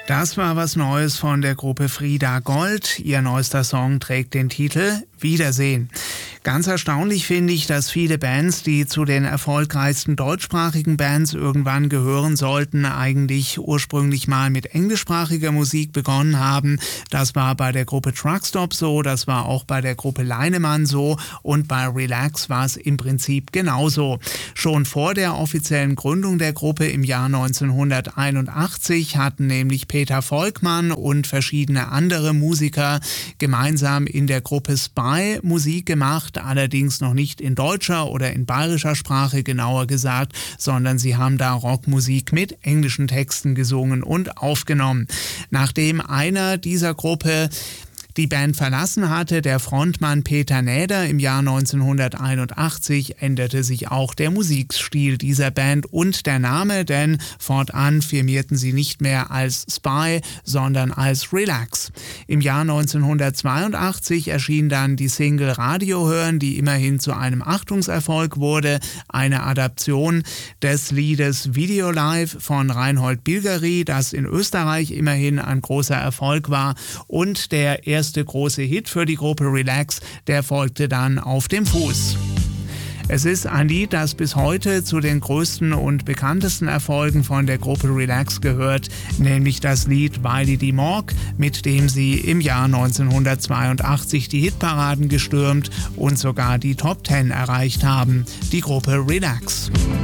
Das war was Neues von der Gruppe Frida Gold. Ihr neuester Song trägt den Titel Wiedersehen. Ganz erstaunlich finde ich, dass viele Bands, die zu den erfolgreichsten deutschsprachigen Bands irgendwann gehören sollten, eigentlich ursprünglich mal mit englischsprachiger Musik begonnen haben. Das war bei der Gruppe Truckstop so, das war auch bei der Gruppe Leinemann so und bei Relax war es im Prinzip genauso. Schon vor der offiziellen Gründung der Gruppe im Jahr 1981 hatten nämlich Peter Volkmann und verschiedene andere Musiker gemeinsam in der Gruppe Spy Musik gemacht, allerdings noch nicht in deutscher oder in bayerischer Sprache genauer gesagt, sondern sie haben da Rockmusik mit englischen Texten gesungen und aufgenommen. Nachdem einer dieser Gruppe die Band verlassen hatte, der Frontmann Peter Näder im Jahr 1981, änderte sich auch der Musikstil dieser Band und der Name, denn fortan firmierten sie nicht mehr als Spy, sondern als Relax. Im Jahr 1982 erschien dann die Single Radio hören, die immerhin zu einem Achtungserfolg wurde, eine Adaption des Liedes Video Live von Reinhold Bilgeri, das in Österreich immerhin ein großer Erfolg war, und der erste große Hit für die Gruppe Relax, der folgte dann auf dem Fuß. Es ist ein Lied, das bis heute zu den größten und bekanntesten Erfolgen von der Gruppe Relax gehört, nämlich das Lied Wiley die Morgue, mit dem sie im Jahr 1982 die Hitparaden gestürmt und sogar die Top 10 erreicht haben. Die Gruppe Relax.